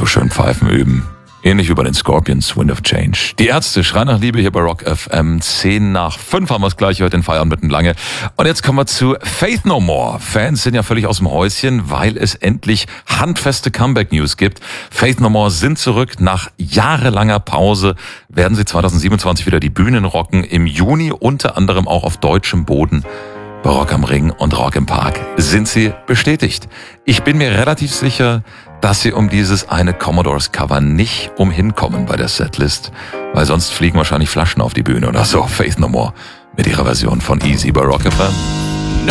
schön Pfeifen üben. Ähnlich wie bei den Scorpions, Wind of Change. Die Ärzte schreien nach Liebe hier bei Rock FM. 10:05 haben wir es gleich heute in Feierabend mitten lange. Und jetzt kommen wir zu Faith No More. Fans sind ja völlig aus dem Häuschen, weil es endlich handfeste Comeback-News gibt. Faith No More sind zurück. Nach jahrelanger Pause werden sie 2027 wieder die Bühnen rocken. Im Juni unter anderem auch auf deutschem Boden. Bei Rock am Ring und Rock im Park sind sie bestätigt. Ich bin mir relativ sicher, dass sie um dieses eine Commodores-Cover nicht umhinkommen bei der Setlist, weil sonst fliegen wahrscheinlich Flaschen auf die Bühne oder so. Faith No More mit ihrer Version von Easy bei Rock FM.